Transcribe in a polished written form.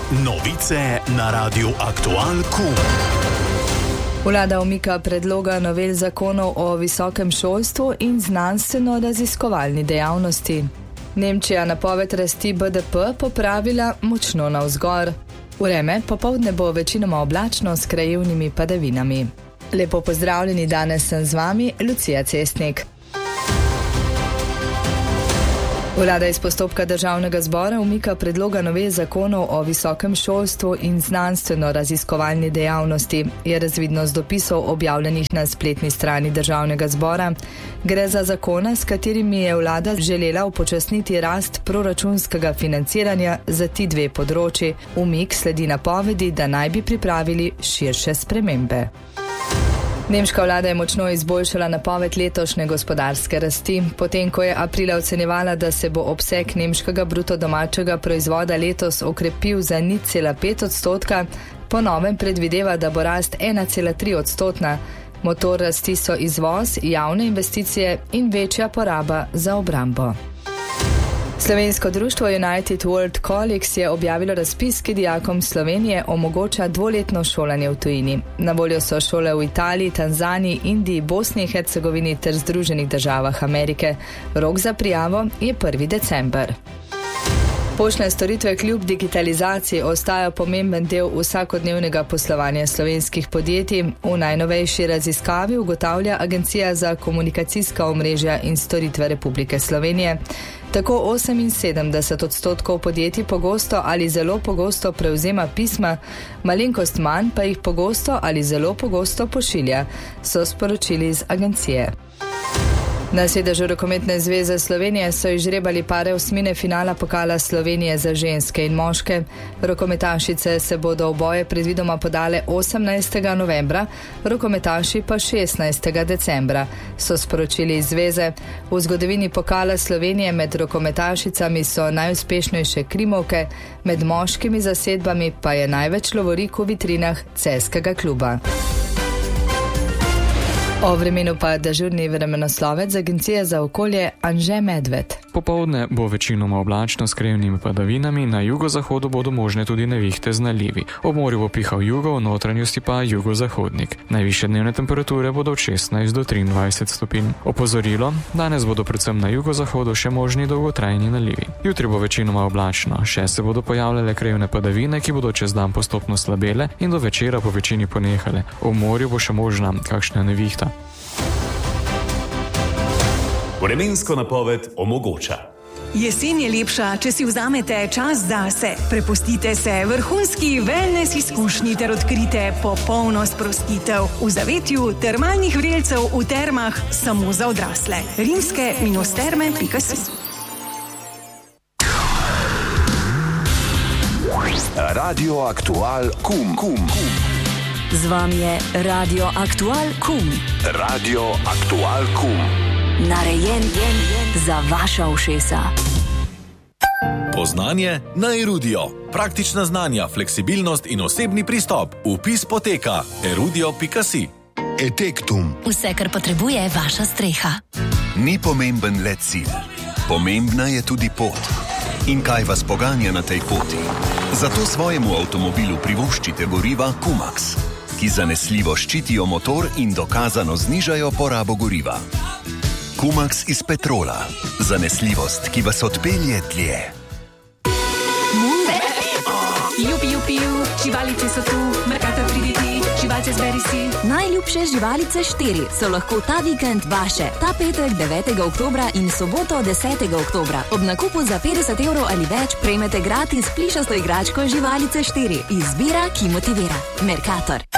Novice na Radiu Aktual KUM. Vlada umika predloga novel zakonov o visokem šolstvu in znanstveno-raziskovalni dejavnosti. Nemčija napoved rasti BDP popravila močno navzgor. Vreme popoldne bo večinoma oblačno s krajevnimi padavinami. Lepo pozdravljeni, danes sem z vami Lucija Cestnik. Vlada iz postopka Državnega zbora umika predloga novel zakonov o visokem šolstvu in znanstveno-raziskovalni dejavnosti, je razvidno z dopisov objavljenih na spletni strani Državnega zbora. Gre za zakone, s katerimi je vlada želela upočasniti rast proračunskega financiranja za ti dve področji. Umik sledi napovedi, da naj bi pripravili širše spremembe. Nemška vlada je močno izboljšala napoved letošnje gospodarske rasti. Potem, ko je aprila ocenjevala, da se bo obseg nemškega bruto domačega proizvoda letos okrepil za 0,5%, po novem predvideva, da bo rast 1,3%. Motor rasti so izvoz, javne investicije in večja poraba za obrambo. Slovensko društvo United World Colleagues je objavilo razpis, ki dijakom Slovenije omogoča dvoletno šolanje v tujini. Na voljo so šole v Italiji, Tanzaniji, Indiji, Bosni in Hercegovini ter Združenih državah Amerike. Rok za prijavo je 1. december. Poštne storitve kljub digitalizaciji ostajajo pomemben del vsakodnevnega poslovanja slovenskih podjetij. V najnovejši raziskavi ugotavlja Agencija za komunikacijska omrežja in storitve Republike Slovenije. Tako 78% podjetij pogosto ali zelo pogosto prevzema pisma, malenkost manj pa jih pogosto ali zelo pogosto pošilja, so sporočili iz agencije. Na sedežu Rokometne zveze Slovenije so izžrebali pare osmine finala pokala Slovenije za ženske in moške. Rokometašice se bodo v boje predvidoma podale 18. novembra, rokometaši pa 16. decembra, so sporočili iz zveze. V zgodovini pokala Slovenije med rokometašicami so najuspešnejše krimovke, med moškimi zasedbami pa je največ lovorik v vitrinah celjskega kluba. O vremenu pa dežurni vremenoslovec Agencije za okolje Anže Medved. Popoldne bo večinoma oblačno s krajevnimi padavinami, na jugozahodu bodo možne tudi nevihte z nalivi. Ob morju bo pihal jugo, v notranjosti pa jugozahodnik. Najvišje dnevne temperature bodo od 16 do 23 stopinj. Opozorilo, danes bodo predvsem na jugozahodu še možni dolgotrajni nalivi. Jutri bo večinoma oblačno, še se bodo pojavljale krajevne padavine, ki bodo čez dan postopno slabele in do večera po večini ponehale. Ob morju bo še možna kakšna nevihta. Vremensko napoved omogoča. Jesen je lepša, če si vzamete čas zase. Prepustite se vrhunski wellness izkušnji ter odkrite popolno sprostitev v zavetju termalnih vrelcev v termah samo za odrasle. rimske-terme.si. Radio Aktual KUM. Z vami je Radio Aktual KUM. Radio Aktual KUM. Narejen za vaša ušesa. Poznanje na Erudio. Praktična znanja, fleksibilnost in osebni pristop. Vpis poteka erudio.si. Etektum. Vse, kar potrebuje vaša streha. Ni pomemben le cilj. Pomembna je tudi pot. In kaj vas poganja na tej poti? Zato svojemu avtomobilu privoščite goriva Kumax, ki zanesljivo ščitijo motor in dokazano znižajo porabo goriva. Kumax iz petrola. Zanesljivost, ki vas odpelje dlje. Jupi, živalice so tu, Mercator pridi ti, živalce zberi si. Najljubše živalice 4 so lahko ta vikend vaše. Ta petek 9. oktobra in soboto 10. oktobra. Ob nakupu za 50 € ali več prejmete gratis plišasto igračko živalice 4. Izbira, ki motivira. Mercator.